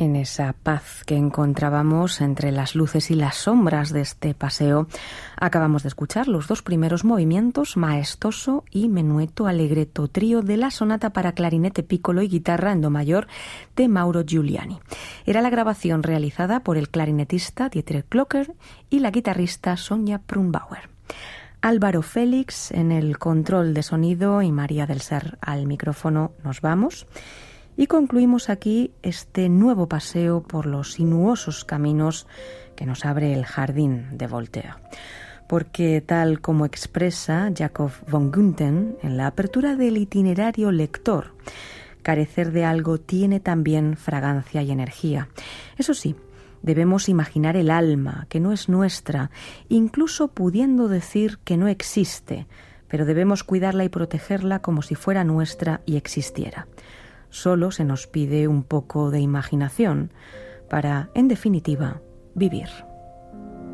En esa paz que encontrábamos entre las luces y las sombras de este paseo, acabamos de escuchar los dos primeros movimientos, maestoso y menueto allegretto, trío de la sonata para clarinete, piccolo y guitarra en do mayor de Mauro Giuliani. Era la grabación realizada por el clarinetista Dieter Glocker y la guitarrista Sonja Brunbauer. Álvaro Félix en el control de sonido y María del Ser al micrófono. Nos vamos. Y concluimos aquí este nuevo paseo por los sinuosos caminos que nos abre el jardín de Voltaire. Porque tal como expresa Jacob von Gunthen en la apertura del itinerario lector, carecer de algo tiene también fragancia y energía. Eso sí, debemos imaginar el alma, que no es nuestra, incluso pudiendo decir que no existe, pero debemos cuidarla y protegerla como si fuera nuestra y existiera. Solo se nos pide un poco de imaginación para, en definitiva, vivir.